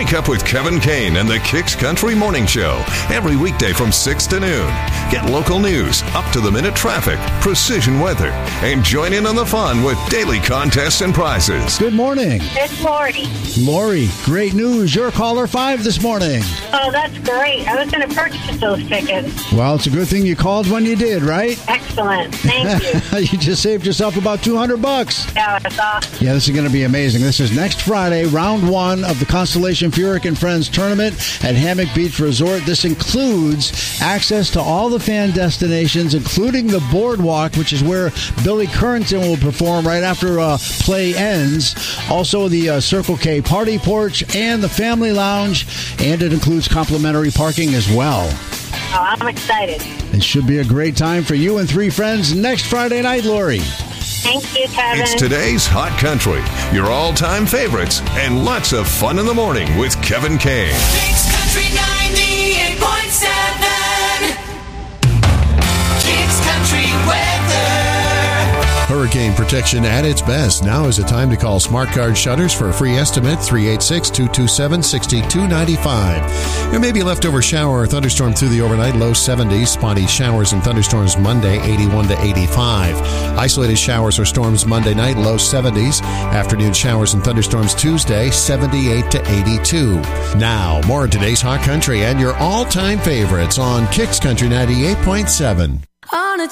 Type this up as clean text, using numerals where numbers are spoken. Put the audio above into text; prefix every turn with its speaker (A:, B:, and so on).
A: Wake up with Kevin Kane and the Kicks Country Morning Show every weekday from 6 to noon. Get local news, up-to-the-minute traffic, precision weather, and join in on the fun with daily contests and prizes.
B: Good morning.
C: It's Lori.
B: Lori, great news. You're caller 5 this morning.
C: Oh, that's great. I was going to purchase those tickets.
B: Well, it's a good thing you called when you did, right?
C: Excellent. Thank you.
B: You just saved yourself about $200.
C: Yeah, that's awesome.
B: Yeah, this is going to be amazing. This is next Friday, round 1 of the Constellation Furyk and Friends tournament at Hammock Beach Resort. This includes access to all the fan destinations, including the boardwalk, which is where Billy Currington will perform right after play ends. Also, the Circle K Party Porch and the Family Lounge, and it includes complimentary parking as well.
C: Oh, I'm excited.
B: It should be a great time for you and 3 friends next Friday night, Lori.
C: Thank you, Kevin.
A: It's today's Hot Country, your all-time favorites, and lots of fun in the morning with Kevin Kane.
D: Kicks Country 98.7. Kicks Country weather.
E: Hurricane protection at its best. Now is the time to call Smart Card Shutters for a free estimate, 386-227-6295. There may be leftover shower or thunderstorm through the overnight, low 70s. Spotty showers and thunderstorms Monday, 81 to 85. Isolated showers or storms Monday night, low 70s. Afternoon showers and thunderstorms Tuesday, 78 to 82. Now, more of today's Hot Country and your all-time favorites on Kicks Country 98.7.
D: On a